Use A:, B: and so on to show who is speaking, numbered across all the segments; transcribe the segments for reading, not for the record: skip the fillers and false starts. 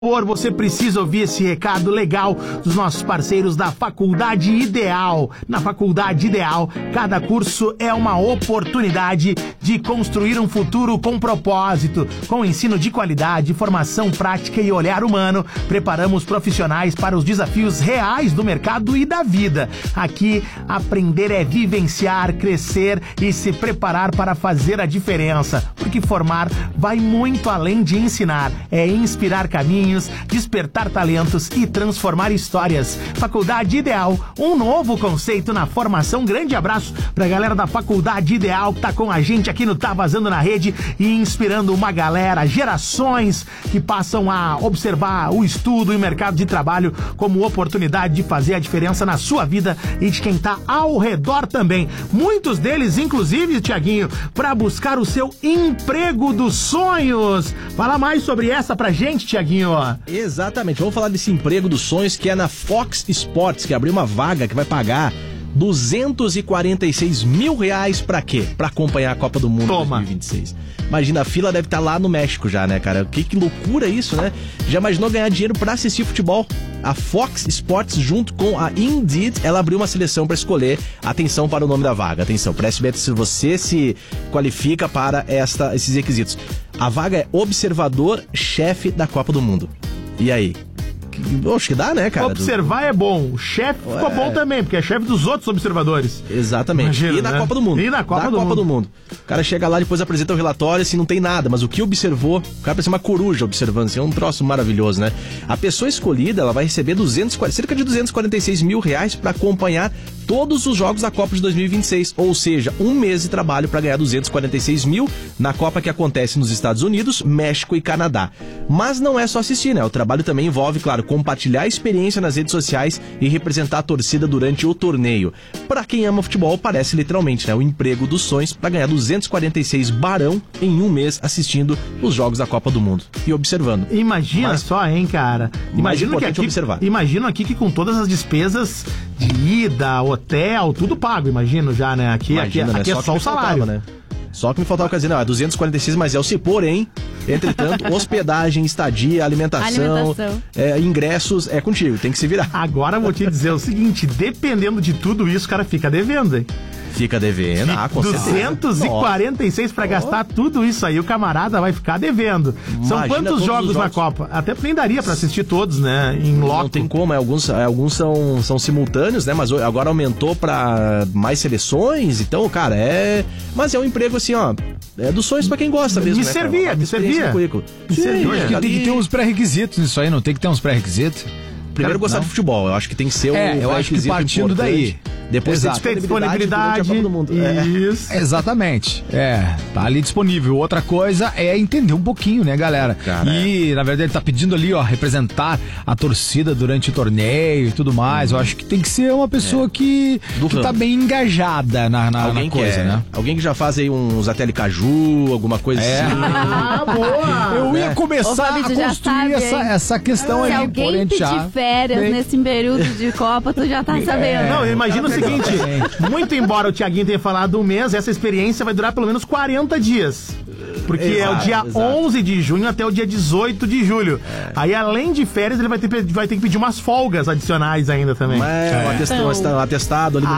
A: Você precisa ouvir esse recado legal dos nossos parceiros da Faculdade Ideal. Na Faculdade Ideal, cada curso é uma oportunidade de construir um futuro com propósito. Com ensino de qualidade, formação prática e olhar humano, preparamos profissionais para os desafios reais do mercado e da vida. Aqui, aprender é vivenciar, crescer e se preparar para fazer a diferença. Porque formar vai muito além de ensinar, é inspirar caminhos, despertar talentos e transformar histórias. Faculdade Ideal, um novo conceito na formação. Grande abraço pra galera da Faculdade Ideal que tá com a gente aqui no Tá Vazando na Rede e inspirando uma galera, gerações que passam a observar o estudo e o mercado de trabalho como oportunidade de fazer a diferença na sua vida e de quem tá ao redor também. Muitos deles, inclusive, Tiaguinho, pra buscar o seu emprego dos sonhos. Fala mais sobre essa pra gente, Tiaguinho.
B: Exatamente, vamos falar desse emprego dos sonhos que é na Fox Sports, que abriu uma vaga que vai pagar R$246 mil pra quê? Pra acompanhar a Copa do Mundo 2026. Imagina, a fila deve estar lá no México já, né, cara? Que loucura isso, né? Já imaginou ganhar dinheiro pra assistir futebol? A Fox Sports, junto com a Indeed, ela abriu uma seleção para escolher. Atenção para o nome da vaga. Atenção, preste bem se você se qualifica para esses requisitos. A vaga é observador-chefe da Copa do Mundo. E aí? Acho que dá, né, cara?
A: Observar é bom. O chefe ficou bom também, porque é chefe dos outros observadores.
B: Exatamente.
A: Imagina,
B: e na Copa do Mundo.
A: E na Copa do Mundo.
B: O cara chega lá, depois apresenta o relatório, assim, não tem nada, mas o que observou, o cara parece uma coruja observando, assim, é um troço maravilhoso, né? A pessoa escolhida, ela vai receber cerca de R$246 mil para acompanhar todos os jogos da Copa de 2026, ou seja, um mês de trabalho para ganhar R$246 mil na Copa que acontece nos Estados Unidos, México e Canadá. Mas não é só assistir, né? O trabalho também envolve, claro, compartilhar a experiência nas redes sociais e representar a torcida durante o torneio. Para quem ama futebol, parece literalmente, né, o emprego dos sonhos para ganhar 246 barão em um mês assistindo os jogos da Copa do Mundo e observando.
A: Imagina só, hein, cara? Imagina que aqui,
B: observar.
A: Imagino aqui que com todas as despesas de ida, hotel, tudo pago, imagino já, né? Aqui é só o salário,
B: né? Só que me faltava dizer, não, é 246, mas é o porém, entretanto, hospedagem, estadia, alimentação. Ingressos, é contigo, tem que se virar.
A: Agora eu vou te dizer o seguinte, dependendo de tudo isso, o cara fica devendo, hein?
B: Fica devendo, com
A: 246 pra gastar tudo isso aí, o camarada vai ficar devendo. São quantos jogos na Copa? Até nem daria pra assistir todos, né, em loco.
B: Não tem como, alguns são simultâneos, né, mas agora aumentou pra mais seleções, então, cara, mas é um emprego assim, ó, é dos sonhos pra quem gosta mesmo,
A: me servia.
B: Acho
C: que tem que ter uns pré-requisitos nisso aí, não tem que ter uns pré-requisitos?
B: Primeiro gostar de futebol, eu acho que tem que ser
C: eu acho que partindo daí.
B: Depois
A: ter disponibilidade
B: durante a Copa do Mundo.
A: Isso.
C: Exatamente. Tá ali disponível. Outra coisa é entender um pouquinho, né, galera? E, na verdade, ele tá pedindo ali, ó, representar a torcida durante o torneio e tudo mais. Eu acho que tem que ser uma pessoa que tá bem engajada na coisa, né?
B: Alguém que já faz aí uns ateli caju, alguma coisa assim.
A: Ah, boa!
C: Eu ia começar a construir essa questão aí.
D: Se alguém pedir férias nesse período de Copa, tu já tá sabendo.
A: Não, imagina o seguinte, muito embora o Thiaguinho tenha falado um mês, essa experiência vai durar pelo menos 40 dias. Porque é o dia 11 de junho até o dia 18 de julho. Aí, além de férias, ele vai ter que pedir umas folgas adicionais ainda também.
B: Um atestado ali no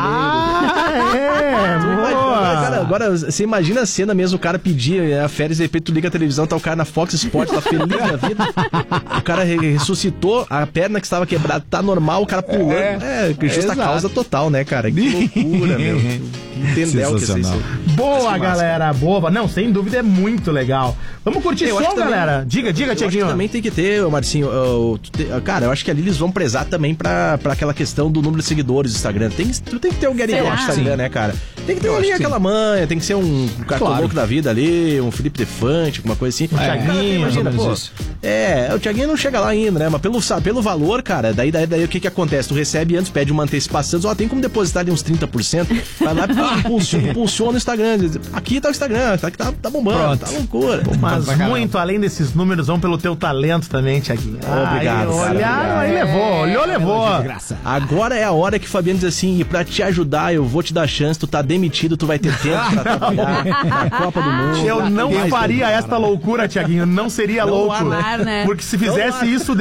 B: meio. Cara, agora, você imagina a cena mesmo, o cara pedir a férias, de repente tu liga a televisão, tá o cara na Fox Sports, tá feliz da vida. O cara ressuscitou, a perna que estava quebrada tá normal, o cara pulando. Justa causa total, né, cara? Que loucura, meu. Entendeu o que é isso?
A: Boa, galera, boa. Não, sem dúvida é muito legal. Vamos curtir som, galera? Diga, Tiaguinho.
B: Também tem que ter, Marcinho, cara, eu acho que ali eles vão prezar também pra aquela questão do número de seguidores do Instagram. Tu tem que ter alguém no Instagram, né, cara? Tem que ter ali aquela manha, tem que ser um cartoloco da vida ali, um Felipe Defante, alguma coisa assim.
A: O Thiaguinho,
B: imagina, o Thiaguinho não chega lá ainda, né? Mas pelo valor, cara, daí o que acontece? Tu recebe antes, pede uma antecipação, tem como depositar ali uns 30%, vai lá e impulsiona o Instagram. Instagram. Aqui tá o Instagram, tá bombando,
C: Pronto.
B: tá loucura.
A: Mas muito além desses números, vão pelo teu talento também, Thiaguinho.
B: Obrigado, cara.
A: Aí levou, levou.
B: Agora é a hora que o Fabiano diz assim, e pra te ajudar, eu vou te dar chance, tu tá demitido, tu vai ter tempo pra trabalhar na Copa do Mundo.
A: Eu não faria esta loucura, Thiaguinho, não seria
B: Não
A: louco.
B: há,
D: né?
A: Porque se fizesse isso,